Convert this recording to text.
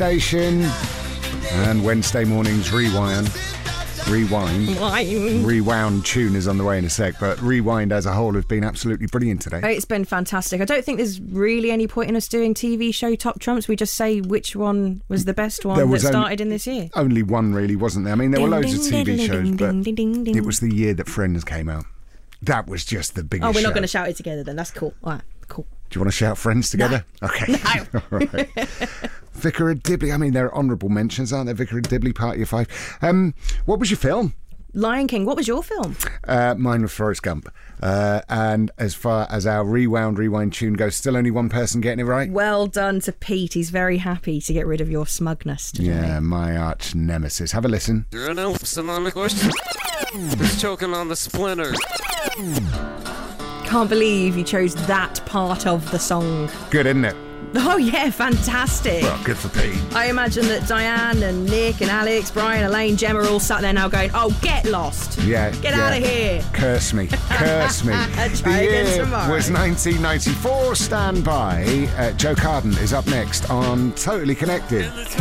Station. And Wednesday morning's Rewound tune is on the way in a sec, but Rewind as a whole has been absolutely brilliant today. It's been fantastic. I don't think there's really any point in us doing TV show top trumps. We just say which one was the best one that started in this year. Only one really, wasn't there? I mean, there were loads of TV shows, but it was the year that Friends came out. That was just the biggest Oh, we're not show. going to shout it together then. That's cool. All right, cool. Do you want to shout Friends together? No. Okay. No. All right. Vicar of Dibley. I mean, there are honourable mentions, aren't there? Vicar of Dibley, Party of Five. What was your film? Lion King. What was your film? Mine was Forrest Gump. And as far as our rewind tune goes, still only one person getting it right. Well done to Pete. He's very happy to get rid of your smugness today. Yeah, my arch nemesis. Have a listen. It's choking on the splinter. Can't believe you chose that part of the song. Good, isn't it? Oh yeah, fantastic. Well, good for Pete. I imagine that Diane and Nick and Alex, Brian, Elaine, Gemma are all sat there now going, oh, get lost. Yeah. Get out of here. Curse me. Curse me. Try again tomorrow. Was 1994. Stand by. Joe Carden is up next on Totally Connected.